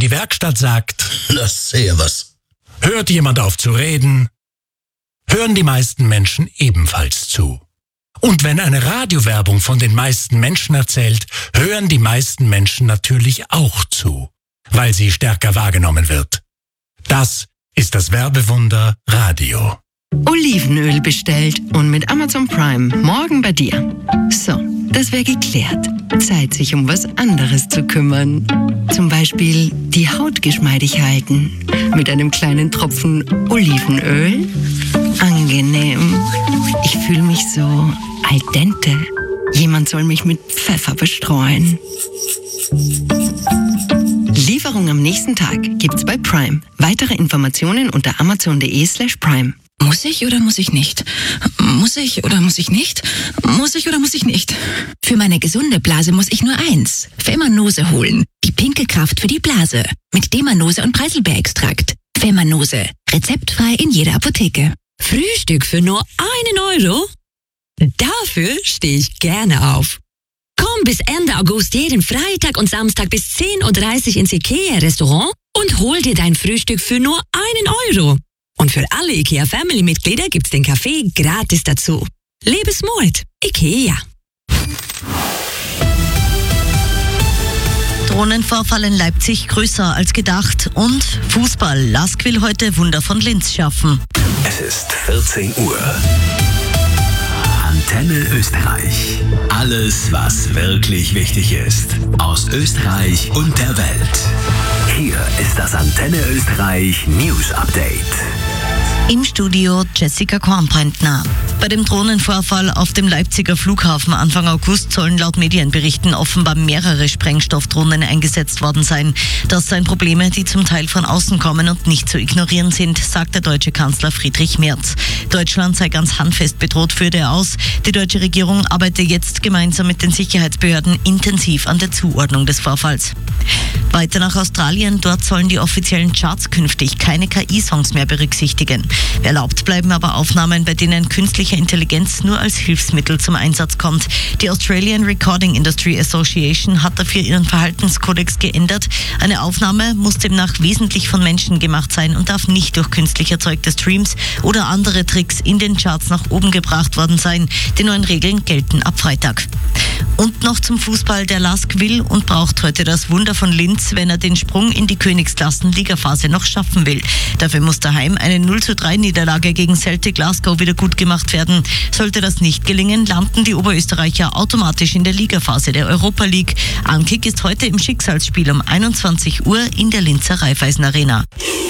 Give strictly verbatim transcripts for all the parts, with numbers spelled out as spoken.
die Werkstatt sagt, na servus. Hört jemand auf zu reden, hören die meisten Menschen ebenfalls zu. Und wenn eine Radiowerbung von den meisten Menschen erzählt, hören die meisten Menschen natürlich auch zu, weil sie stärker wahrgenommen wird. Das ist das Werbewunder Radio. Olivenöl bestellt und mit Amazon Prime morgen bei dir. So, das wäre geklärt. Zeit, sich um was anderes zu kümmern. Zum Beispiel die Haut geschmeidig halten. Mit einem kleinen Tropfen Olivenöl. Angenehm. Ich fühle mich so al dente. Jemand soll mich mit Pfeffer bestreuen. Lieferung am nächsten Tag gibt's bei Prime. Weitere Informationen unter amazon.de slash prime. Muss ich oder muss ich nicht? Muss ich oder muss ich nicht? Muss ich oder muss ich nicht? Für meine gesunde Blase muss ich nur eins. Femanose holen. Die pinke Kraft für die Blase. Mit Demanose und Preiselbeerextrakt. Femanose. Rezeptfrei in jeder Apotheke. Frühstück für nur einen Euro? Dafür stehe ich gerne auf. Komm bis Ende August jeden Freitag und Samstag bis zehn Uhr dreißig ins IKEA-Restaurant und hol dir dein Frühstück für nur einen Euro. Und für alle IKEA-Family-Mitglieder gibt's den Kaffee gratis dazu. Lebensmut, IKEA. Drohnenvorfall in Leipzig größer als gedacht. Und Fußball. Lask will heute Wunder von Linz schaffen. Es ist vierzehn Uhr. Antenne Österreich. Alles, was wirklich wichtig ist. Aus Österreich und der Welt. Hier ist das Antenne Österreich News Update. Im Studio Jessica Kornbrentner. Bei dem Drohnenvorfall auf dem Leipziger Flughafen Anfang August sollen laut Medienberichten offenbar mehrere Sprengstoffdrohnen eingesetzt worden sein. Das seien Probleme, die zum Teil von außen kommen und nicht zu ignorieren sind, sagt der deutsche Kanzler Friedrich Merz. Deutschland sei ganz handfest bedroht, führte er aus. Die deutsche Regierung arbeite jetzt gemeinsam mit den Sicherheitsbehörden intensiv an der Zuordnung des Vorfalls. Weiter nach Australien, dort sollen die offiziellen Charts künftig keine K I-Songs mehr berücksichtigen. Erlaubt bleiben aber Aufnahmen, bei denen künstliche Intelligenz nur als Hilfsmittel zum Einsatz kommt. Die Australian Recording Industry Association hat dafür ihren Verhaltenskodex geändert. Eine Aufnahme muss demnach wesentlich von Menschen gemacht sein und darf nicht durch künstlich erzeugte Streams oder andere Tricks in den Charts nach oben gebracht worden sein. Die neuen Regeln gelten ab Freitag. Und noch zum Fußball. Der Lask will und braucht heute das Wunder von Linz, wenn er den Sprung in die Königsklassen-Ligaphase noch schaffen will. Dafür muss daheim eine null zu drei Niederlage gegen Celtic Glasgow wieder gut gemacht werden. Sollte das nicht gelingen, landen die Oberösterreicher automatisch in der Ligaphase der Europa League. Ankick ist heute im Schicksalsspiel um einundzwanzig Uhr in der Linzer Raiffeisen Arena.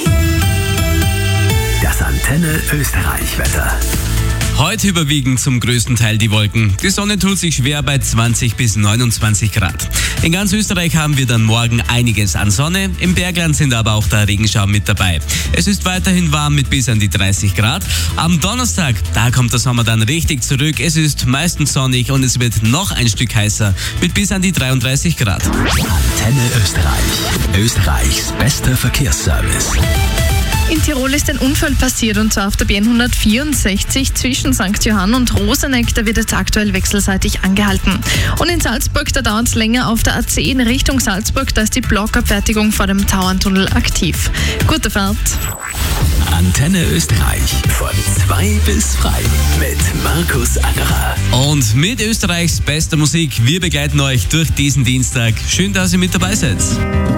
Das Antenne Österreich Wetter. Heute überwiegen zum größten Teil die Wolken. Die Sonne tut sich schwer bei zwanzig bis neunundzwanzig Grad. In ganz Österreich haben wir dann morgen einiges an Sonne. Im Bergland sind aber auch der Regenschauer mit dabei. Es ist weiterhin warm mit bis an die dreißig Grad. Am Donnerstag, da kommt der Sommer dann richtig zurück. Es ist meistens sonnig und es wird noch ein Stück heißer mit bis an die dreiunddreißig Grad. Antenne Österreich. Österreichs bester Verkehrsservice. In Tirol ist ein Unfall passiert, und zwar auf der B N hundertvierundsechzig zwischen Sankt Johann und Roseneck. Da wird jetzt aktuell wechselseitig angehalten. Und in Salzburg, da dauert es länger auf der A zehn in Richtung Salzburg. Da ist die Blockabfertigung vor dem Tauerntunnel aktiv. Gute Fahrt. Antenne Österreich von zwei bis frei mit Markus Angerer. Und mit Österreichs bester Musik. Wir begleiten euch durch diesen Dienstag. Schön, dass ihr mit dabei seid.